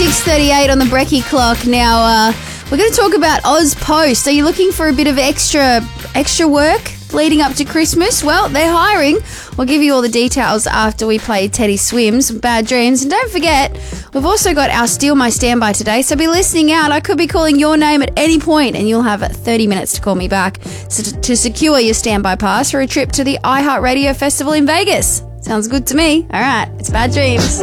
6:38 on the Brekkie clock. Now, we're going to talk about AusPost. Are you looking for a bit of extra work leading up to Christmas? Well, they're hiring. We'll give you all the details after we play Teddy Swims, Bad Dreams. And don't forget, we've also got our Steal My Standby today, so be listening out. I could be calling your name at any point, and you'll have 30 minutes to call me back to secure your standby pass for a trip to the iHeartRadio Festival in Vegas. Sounds good to me. All right, it's Bad Dreams.